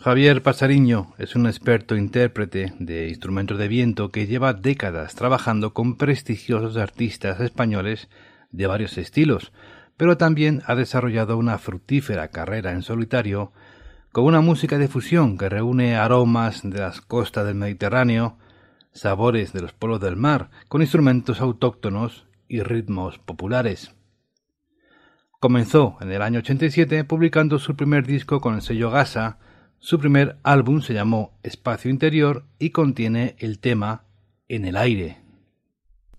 Javier Pasariño es un experto intérprete de instrumentos de viento que lleva décadas trabajando con prestigiosos artistas españoles de varios estilos, pero también ha desarrollado una fructífera carrera en solitario con una música de fusión que reúne aromas de las costas del Mediterráneo, sabores de los pueblos del mar, con instrumentos autóctonos y ritmos populares. Comenzó en el año 87 publicando su primer disco con el sello Gasa. Su primer álbum se llamó Espacio Interior y contiene el tema En el aire.